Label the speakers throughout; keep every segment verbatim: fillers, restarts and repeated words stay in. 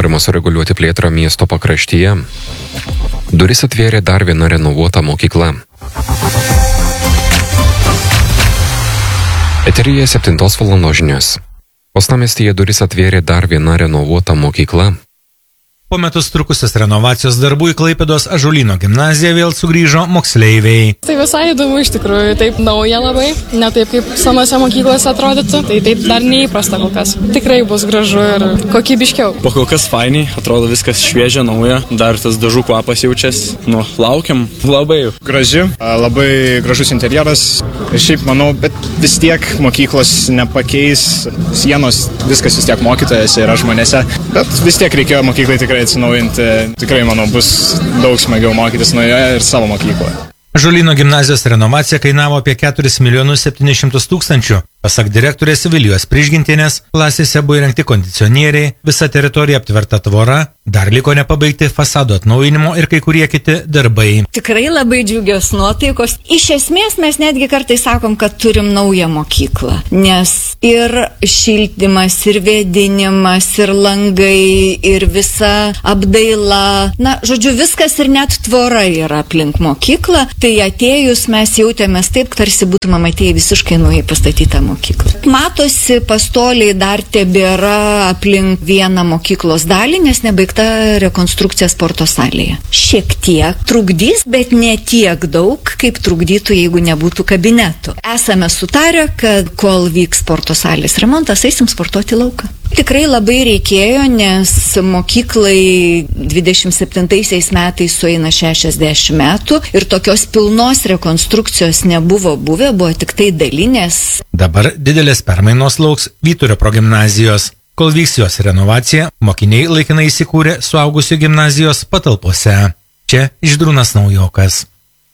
Speaker 1: Norima sureguliuoti plėtrą miesto pakraštyje. Duris atvėrė dar viena renovuota mokykla. Eteryje septintos valandos žinios. Uostamiestyje duris atvėrė dar viena renovuota mokykla.
Speaker 2: Po metus trukusios renovacijos darbų į Klaipėdos Ąžuolyno gimnaziją vėl sugrįžo moksleiviai.
Speaker 3: Tai visai įdomu iš tikrųjų, taip nauja labai, ne taip kaip senose mokyklose atrodytų, tai taip dar neįprasta kol kas. Tikrai bus gražu ir kokybiškiau.
Speaker 4: Po kol kas fainiai, atrodo viskas šviežia, nauja, dar tas dažų kvapas jaučias, nu, laukiam labai.
Speaker 5: Graži, labai gražus interjeras, šiaip manau, bet vis tiek mokyklos nepakeis, sienos, viskas vis tiek mokytojas yra žmonėse, bet vis tiek reikėjo mokyklai tikrai atsinaujinti, tikrai, manau, bus daug smagiau mokytis naujoje ir savo mokykloje.
Speaker 2: Ąžuolyno gimnazijos renovacija kainavo apie keturis milijonus septynis šimtus tūkstančių. Pasak direktorės Vilijos Prižgintienės, klasėse buvo įrengti kondicionieriai, visa teritorija aptverta tvora, dar liko nepabaigti fasado atnaujinimo ir kai kurie kiti darbai.
Speaker 6: Tikrai labai džiugios nuotaikos. Iš esmės mes netgi kartais sakom, kad turim naują mokyklą, nes ir šildymas, ir vėdinimas, ir langai, ir visa apdaila, na, žodžiu, viskas ir net tvora yra aplink mokyklą. Tai atėjus mes jautėmės taip, tarsi būtumėm atėję visiškai naujai pastatytą mokyklą. Matosi, pastoliai dar tebėra aplink vieną mokyklos dalį, nes nebaigta rekonstrukcija sporto salėje. Šiek tiek trukdys, bet ne tiek daug, kaip trukdytų, jeigu nebūtų kabinetų. Esame sutarę, kad kol vyks sporto salės remontas, eisim sportuoti lauką. Tikrai labai reikėjo, nes mokyklai dvidešimt septintaisiais metais sueina šešiasdešimt metų ir tokios pilnos rekonstrukcijos nebuvo buvę, buvo tik tai dalinės.
Speaker 2: Dabar didelės permainos lauks Vyturio progimnazijos. Kol vyks jos renovacija, mokiniai laikinai įsikūrė suaugusių gimnazijos patalpose. Čia Žydrūnas Naujokas.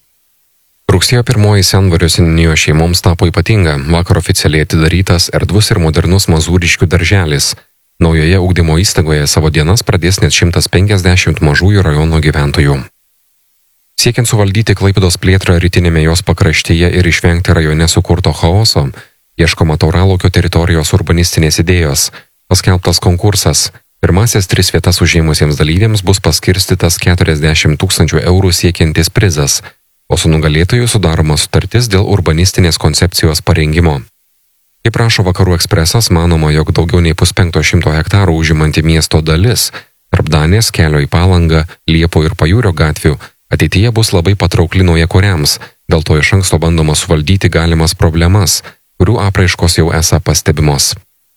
Speaker 1: Rugsėjo pirmoji Senvario seniūnijos šeimoms tapo ypatinga. Vakar oficialiai atidarytas erdvus ir modernus Mazūriškių darželis. Naujoje ugdymo įstaigoje savo dienas pradės net šimtas penkiasdešimt mažųjų rajono gyventojų. Siekiant suvaldyti Klaipėdos plėtrą rytinėme jos pakraštyje ir išvengti rajone sukurto chaoso, ieškoma Tauralaukio teritorijos urbanistinės idėjos. Paskelbtas konkursas. Pirmasis tris vietas užėmusiems dalyviams bus paskirstytas keturiasdešimt tūkstančių eurų siekiantis prizas, o su nugalėtoju sudaroma sutartis dėl urbanistinės koncepcijos parengimo. Kaip rašo Vakarų ekspresas, manoma, jog daugiau nei puspenkto šimto hektarų užimanti miesto dalis, tarp Danės, kelio į Palangą, Liepų ir Pajūrio gatvių, ateityje bus labai patraukli naujakuriams, dėl to iš anksto bandoma suvaldyti galimas problemas, kurių apraiškos jau esą pastebimos.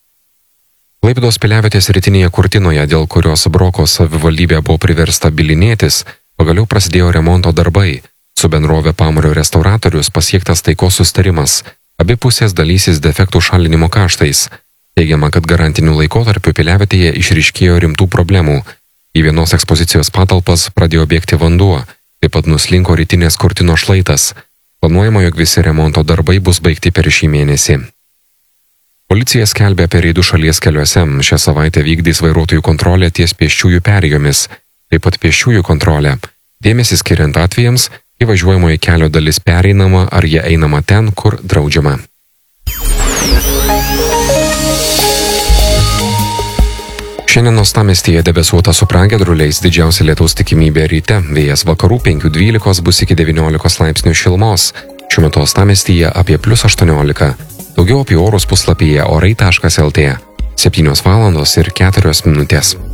Speaker 1: Klaipėdos piliavietės rytinėje Kurtinoje, dėl kurios Broko savivaldybė buvo priversta bylinėtis, pagaliau prasidėjo remonto darbai. Su bendrovė Pamario restauratorius pasiektas taikos sustarimas. Abi pusės dalysis defektų šalinimo kaštais. Teigiama, kad garantiniu laikotarpiu piliavietėje išryškėjo rimtų problemų. Į vienos ekspozicijos patalpas pradėjo bėgti vanduo, taip pat nuslinko rytinės Kurtino šlaitas. Planuojama, jog visi remonto darbai bus baigti per šį mėnesį. Policija skelbia apie reidus šalies keliuose. Šią savaitę vykdys vairuotojų kontrolę ties pėsčiųjų perėjomis, taip pat pėsčiųjų kontrolę. Dėmesį skiriant atvejams, kai važiuojamoji kelio dalis pereinama ar jie einama ten, kur draudžiama. Šiandien uostamiestyje debesuota su pragiedruliais, didžiausia lietaus tikimybė ryte, vėjas vakarų penkių dvylikos bus iki devyniolikos laipsnių šilumos. Šiuo metu uostamiestyje apie plius aštuoniolika. Daugiau apie orus puslapyje orai taškas lt. septynios valandos ir keturios minutės.